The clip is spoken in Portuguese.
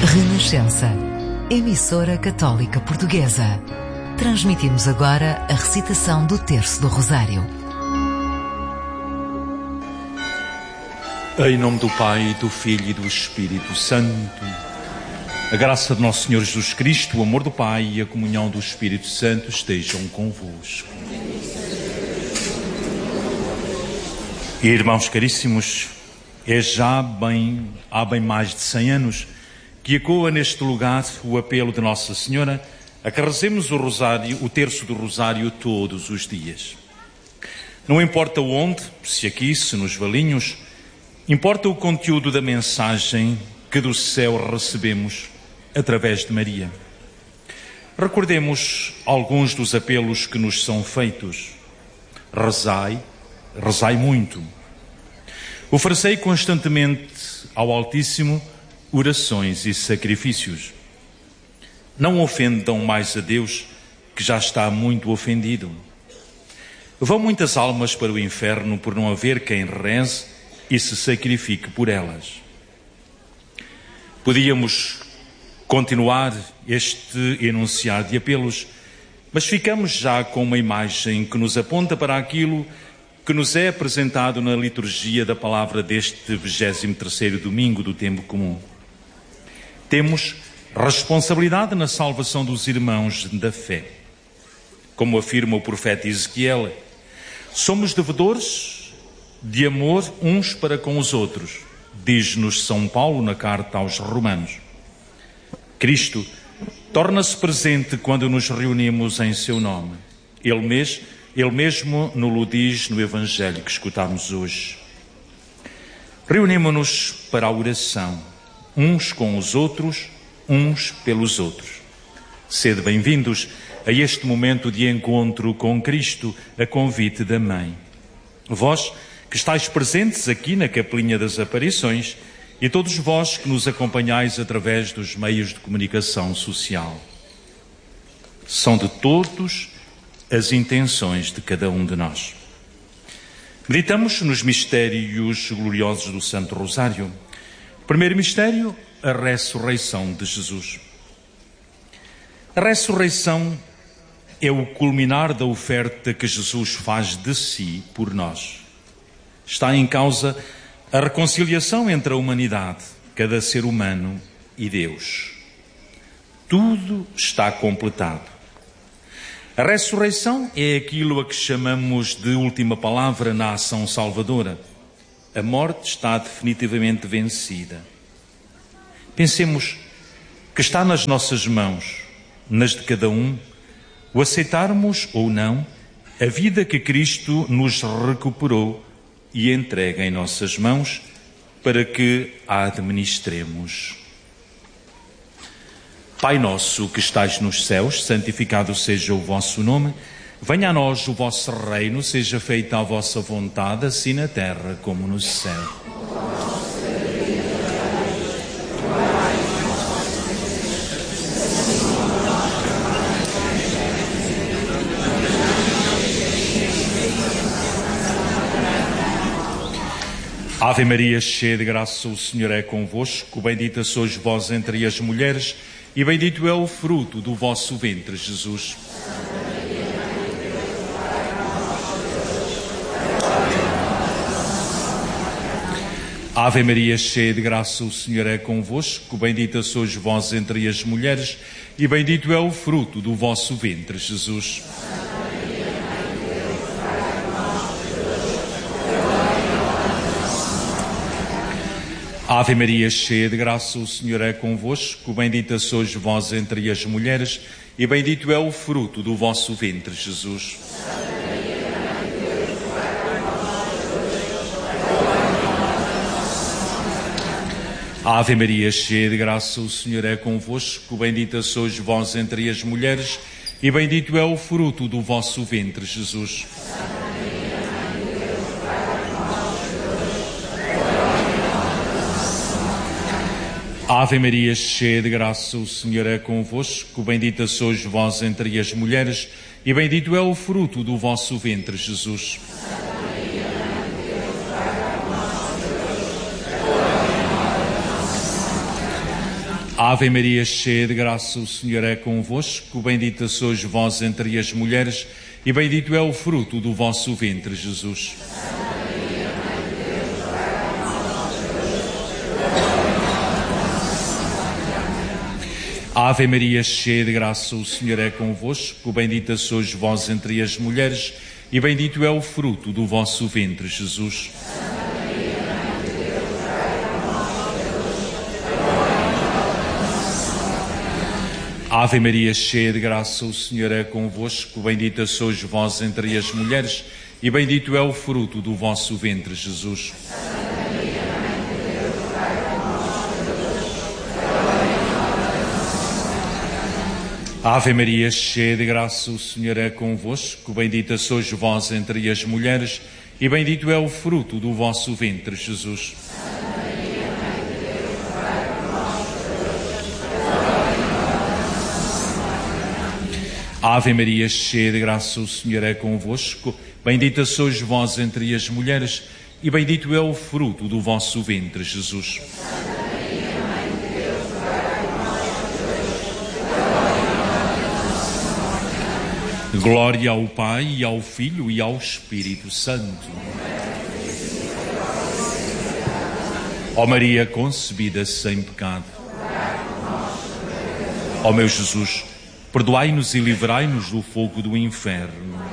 Renascença, emissora católica portuguesa. Transmitimos agora a recitação do Terço do Rosário. Em nome do Pai, do Filho e do Espírito Santo. A graça de Nosso Senhor Jesus Cristo, o amor do Pai e a comunhão do Espírito Santo estejam convosco. Irmãos caríssimos, há bem mais de 100 anos que ecoa neste lugar o apelo de Nossa Senhora a que rezemos o Terço do Rosário todos os dias. Não importa onde, se aqui, se nos Valinhos, importa o conteúdo da mensagem que do céu recebemos através de Maria. Recordemos alguns dos apelos que nos são feitos. Rezai muito. Oferecei constantemente ao Altíssimo orações e sacrifícios. Não ofendam mais a Deus, que já está muito ofendido. Vão muitas almas para o inferno por não haver quem reze e se sacrifique por elas. Podíamos continuar este enunciar de apelos, mas ficamos já com uma imagem que nos aponta para aquilo que nos é apresentado na liturgia da palavra deste 23º domingo do tempo comum. Temos responsabilidade na salvação dos irmãos da fé. Como afirma o profeta Ezequiel, somos devedores de amor uns para com os outros, diz-nos São Paulo na carta aos Romanos. Cristo torna-se presente quando nos reunimos em seu nome. Ele mesmo nos diz no Evangelho que escutamos hoje. Reunimos-nos para a oração, uns com os outros, uns pelos outros. Sede bem-vindos a este momento de encontro com Cristo, a convite da Mãe. Vós que estáis presentes aqui na Capelinha das Aparições e todos vós que nos acompanhais através dos meios de comunicação social. São de todos as intenções de cada um de nós. Meditamos nos mistérios gloriosos do Santo Rosário. Primeiro mistério, a ressurreição de Jesus. A ressurreição é o culminar da oferta que Jesus faz de si por nós. Está em causa a reconciliação entre a humanidade, cada ser humano e Deus. Tudo está completado. A ressurreição é aquilo a que chamamos de última palavra na ação salvadora. A morte está definitivamente vencida. Pensemos que está nas nossas mãos, nas de cada um, o aceitarmos ou não a vida que Cristo nos recuperou e entrega em nossas mãos para que a administremos. Pai nosso que estais nos céus, santificado seja o vosso nome. Venha a nós o vosso reino, seja feita a vossa vontade, assim na terra como no céu. Ave Maria, cheia de graça, o Senhor é convosco. Bendita sois vós entre as mulheres e bendito é o fruto do vosso ventre, Jesus. Ave Maria, cheia de graça, o Senhor é convosco. Bendita sois vós entre as mulheres e bendito é o fruto do vosso ventre, Jesus. Ave Maria, cheia de graça, o Senhor é convosco. Bendita sois vós entre as mulheres e bendito é o fruto do vosso ventre, Jesus. Ave Maria, cheia de graça, o Senhor é convosco. Bendita sois vós entre as mulheres e bendito é o fruto do vosso ventre, Jesus. Ave Maria, cheia de graça, o Senhor é convosco. Bendita sois vós entre as mulheres e bendito é o fruto do vosso ventre, Jesus. Ave Maria, cheia de graça, o Senhor é convosco. Bendita sois vós entre as mulheres, e bendito é o fruto do vosso ventre, Jesus. Ave Maria, cheia de graça, o Senhor é convosco. Bendita sois vós entre as mulheres, e bendito é o fruto do vosso ventre, Jesus. Ave Maria, cheia de graça, o Senhor é convosco. Bendita sois vós entre as mulheres, e bendito é o fruto do vosso ventre, Jesus. Ave Maria, cheia de graça, o Senhor é convosco. Bendita sois vós entre as mulheres, e bendito é o fruto do vosso ventre, Jesus. Ave Maria, cheia de graça, o Senhor é convosco. Bendita sois vós entre as mulheres, e bendito é o fruto do vosso ventre, Jesus. Glória ao Pai, e ao Filho, e ao Espírito Santo. Ó Maria concebida sem pecado. Ó meu Jesus, perdoai-nos e livrai-nos do fogo do inferno.